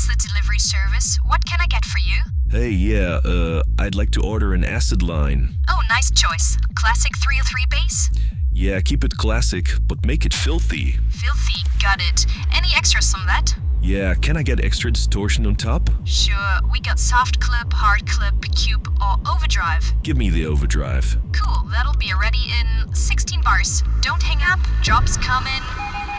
It's the delivery service. What can I get for you? Hey, yeah, I'd like to order an acid line. Oh, nice choice. Classic 303 base? Yeah, keep it classic, but make it filthy. Filthy, got it. Any extras on that? Yeah, can I get extra distortion on top? Sure, we got soft clip, hard clip, cube, or overdrive. Give me the overdrive. Cool, that'll be ready in 16 bars. Don't hang up, job's coming.